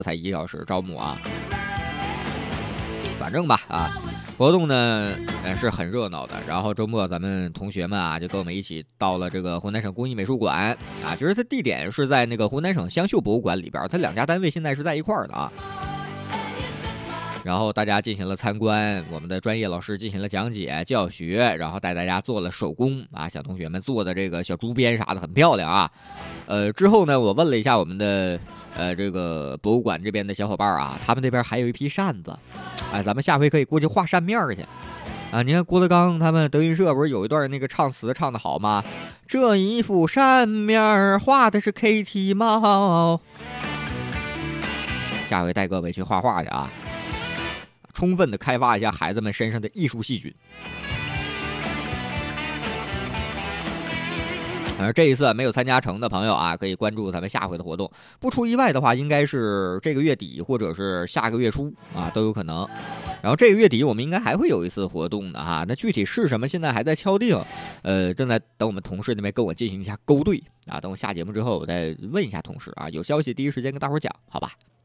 才1个小时招募啊。反正吧活动呢是很热闹的。然后周末咱们同学们啊就跟我们一起到了这个湖南省工艺美术馆啊，其实它地点是在那个湖南省湘绣博物馆里边，它2家单位现在是在一块儿的啊。然后大家进行了参观，我们的专业老师进行了讲解教学，然后带大家做了手工啊，小同学们做的这个小竹编啥的很漂亮啊。之后呢，我问了一下我们的这个博物馆这边的小伙伴啊，他们那边还有一批扇子，哎，咱们下回可以过去画扇面去啊。你看郭德纲他们德云社不是有一段那个唱词唱的好吗？这一副扇面画的是 KT 猫。下回带各位去画画去啊。充分的开发一下孩子们身上的艺术细菌。这一次没有参加成的朋友啊，可以关注咱们下回的活动。不出意外的话，应该是这个月底或者是下个月初啊，都有可能。然后这个月底我们应该还会有一次活动的哈，那具体是什么现在还在敲定，正在等我们同事那边跟我进行一下勾兑啊。等我下节目之后，我再问一下同事啊，有消息第一时间跟大伙讲，好吧？